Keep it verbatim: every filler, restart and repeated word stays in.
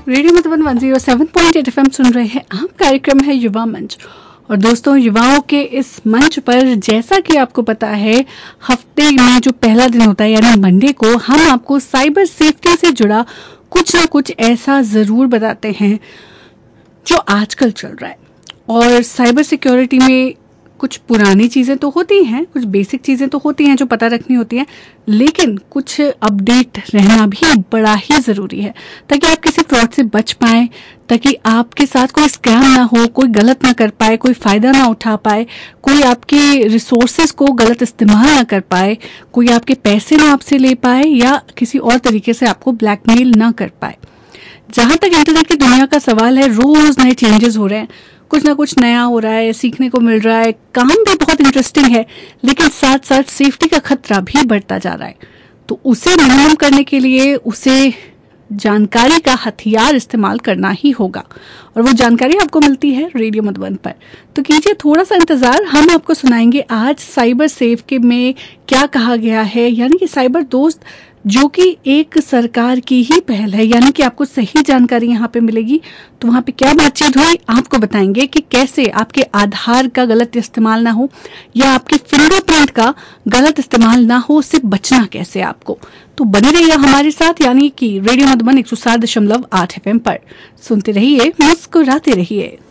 Radio Madhuban one zero seven point eight FM सुन रहे हैं आप। कार्यक्रम है युवा मंच और दोस्तों युवाओं के इस मंच पर जैसा कि आपको पता है हफ्ते में जो पहला दिन होता है यानी मंडे को हम आपको साइबर सेफ्टी से जुड़ा कुछ ना कुछ ऐसा जरूर बताते हैं जो आजकल चल रहा है। और साइबर सिक्योरिटी में कुछ पुरानी चीज़ें तो होती हैं, कुछ बेसिक चीज़ें तो होती हैं जो पता रखनी होती हैं, लेकिन कुछ अपडेट रहना भी बड़ा ही ज़रूरी है ताकि आप किसी फ्रॉड से बच पाएं, ताकि आपके साथ कोई स्कैम ना हो, कोई गलत ना कर पाए, कोई फ़ायदा ना उठा पाए, कोई आपके रिसोर्सेज को गलत इस्तेमाल ना कर पाए, कोई आपके पैसे ना आपसे ले पाए या किसी और तरीके से आपको ब्लैकमेल ना कर पाए। जहाँ तक इंटरनेट की दुनिया का सवाल है, रोज़ नए चेंजेस हो रहे हैं, कुछ ना कुछ नया हो रहा है, सीखने को मिल रहा है, काम भी बहुत इंटरेस्टिंग है, लेकिन साथ साथ सेफ्टी का खतरा भी बढ़ता जा रहा है। तो उसे मिनिमम करने के लिए उसे जानकारी का हथियार इस्तेमाल करना ही होगा और वो जानकारी आपको मिलती है रेडियो मधुबन पर। तो कीजिए थोड़ा सा इंतजार, हम आपको सुनाएंगे आज साइबर सेफ के में क्या कहा गया है, यानी कि साइबर दोस्त जो कि एक सरकार की ही पहल है, यानी कि आपको सही जानकारी यहाँ पे मिलेगी। तो वहाँ पे क्या बातचीत हुई आपको बताएंगे कि कैसे आपके आधार का गलत इस्तेमाल ना हो या आपके फिंगरप्रिंट का गलत इस्तेमाल ना हो, उससे बचना कैसे आपको। तो बने रहिए हमारे साथ, यानी कि रेडियो मधुबन एक सौ सात दशमलव आठ एफ एम पर। सुनते रहिए, मुस्कुराते रहिए।